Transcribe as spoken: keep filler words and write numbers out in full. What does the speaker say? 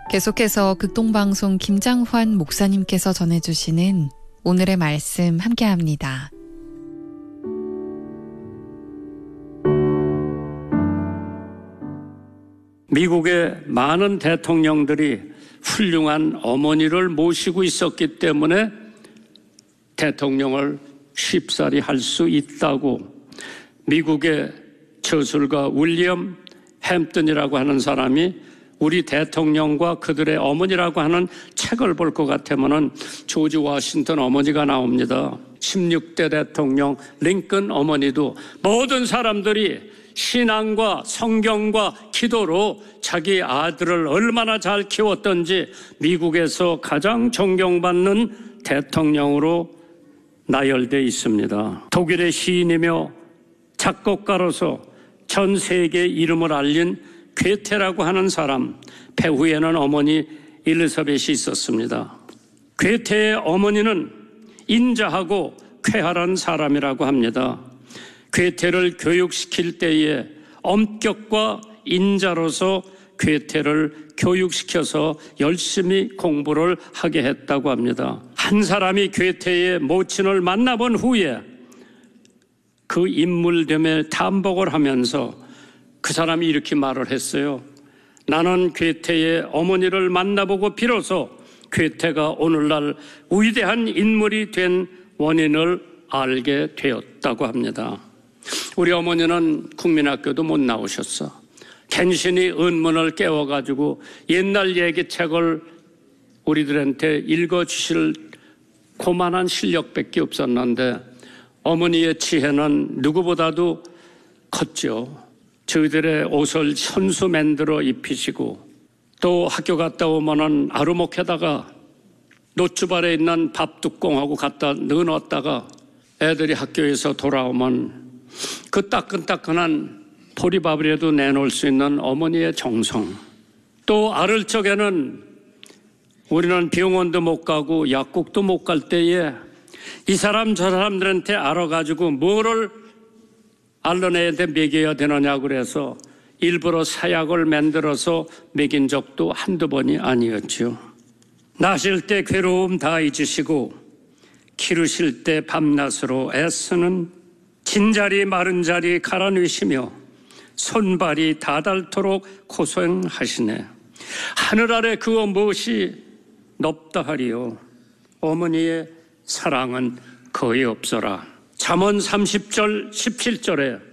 계속해서 극동방송 김장환 목사님께서 전해주시는 오늘의 말씀 함께합니다. 미국의 많은 대통령들이 훌륭한 어머니를 모시고 있었기 때문에 대통령을 쉽사리 할 수 있다고 미국의 저술가 윌리엄 햄튼이라고 하는 사람이 우리 대통령과 그들의 어머니라고 하는 책을 볼 것 같으면 조지 워싱턴 어머니가 나옵니다. 십육 대 대통령 링컨 어머니도 모든 사람들이 신앙과 성경과 기도로 자기 아들을 얼마나 잘 키웠던지 미국에서 가장 존경받는 대통령으로 나열되어 있습니다. 독일의 시인이며 작곡가로서 전 세계에 이름을 알린 괴테라고 하는 사람, 배후에는 어머니 엘리자벳이 있었습니다. 괴테의 어머니는 인자하고 쾌활한 사람이라고 합니다. 괴테를 교육시킬 때에 엄격과 인자로서 괴테를 교육시켜서 열심히 공부를 하게 했다고 합니다. 한 사람이 괴테의 모친을 만나본 후에 그 인물됨에 탐복을 하면서 그 사람이 이렇게 말을 했어요. 나는 괴테의 어머니를 만나보고 비로소 괴테가 오늘날 위대한 인물이 된 원인을 알게 되었다고 합니다. 우리 어머니는 국민학교도 못 나오셨어. 간신히 은문을 깨워가지고 옛날 얘기책을 우리들한테 읽어주실 고만한 실력밖에 없었는데 어머니의 지혜는 누구보다도 컸죠. 저희들의 옷을 손수 만들어 입히시고 또 학교 갔다 오면은 아루목에다가 노트발에 있는 밥 뚜껑하고 갖다 넣어놨다가 애들이 학교에서 돌아오면 그 따끈따끈한 보리밥이라도 내놓을 수 있는 어머니의 정성. 또 아를 적에는 우리는 병원도 못 가고 약국도 못 갈 때에 이 사람 저 사람들한테 알아가지고 뭐를 알러내한테 먹여야 되느냐 그래서 일부러 사약을 만들어서 먹인 적도 한두 번이 아니었죠. 나실 때 괴로움 다 잊으시고 기르실 때 밤낮으로 애쓰는 진자리 마른 자리 갈아넣으시며 손발이 다닳도록 고생하시네. 하늘 아래 그거 무엇이 높다 하리요. 어머니의 사랑은 거의 없어라. 잠언 삼십 절 십칠 절에